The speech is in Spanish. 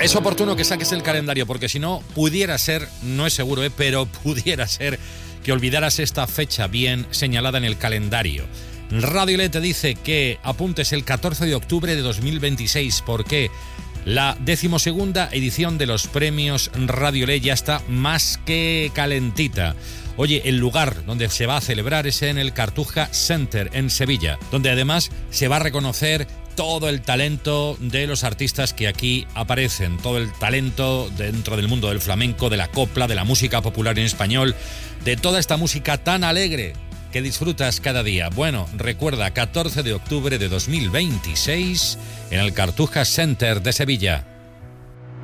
Es oportuno que saques el calendario, porque si no, pudiera ser, no es seguro, pero pudiera ser que olvidaras esta fecha bien señalada en el calendario. Radio Le te dice que apuntes el 14 de octubre de 2026, porque la 12ª edición de los premios Radio Le ya está más que calentita. Oye, el lugar donde se va a celebrar es en el Cartuja Center, en Sevilla, donde además se va a reconocer todo el talento de los artistas que aquí aparecen, todo el talento dentro del mundo del flamenco, de la copla, de la música popular en español, de toda esta música tan alegre que disfrutas cada día. Bueno, recuerda, 14 de octubre de 2026 en el Cartuja Center de Sevilla.